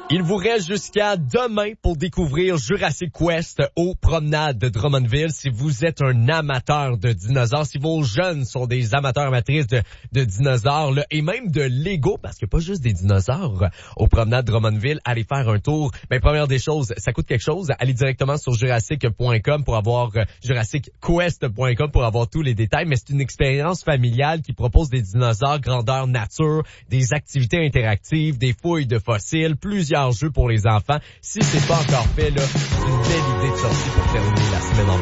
Il vous reste jusqu'à demain pour découvrir Jurassic Quest aux promenades de Drummondville. Si vous êtes un amateur de dinosaures, si vos jeunes sont des amateurs amatrices de dinosaures là, et même de Lego, parce qu'il n'y a pas juste des dinosaures aux promenades de Drummondville, allez faire un tour. Mais première des choses, ça coûte quelque chose. Allez directement sur jurassic.com pour avoir jurassicquest.com pour avoir tous les détails. Mais c'est une expérience familiale qui propose des dinosaures grandeur nature, des activités interactives, des fouilles de fossiles, plusieurs jeux pour les enfants. Si c'est pas encore fait, là, c'est une belle idée de sortie pour terminer la semaine en